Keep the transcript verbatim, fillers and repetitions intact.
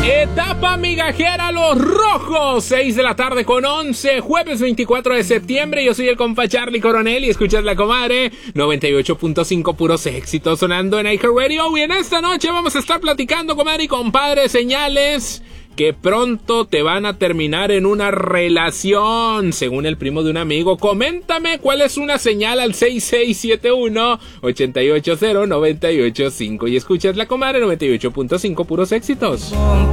Etapa migajera Los Rojos, seis de la tarde con once, jueves veinticuatro de septiembre. Yo soy el compa Charlie Coronel y escuchas La Comadre, noventa y ocho punto cinco, puros éxitos sonando en iHeartRadio. Y en esta noche vamos a estar platicando, comadre y compadre, señales que pronto te van a terminar en una relación, según el primo de un amigo. Coméntame cuál es una señal al seis seis siete uno, ocho ocho cero, nueve ocho cinco y escuchas La Comadre, noventa y ocho punto cinco, puros éxitos.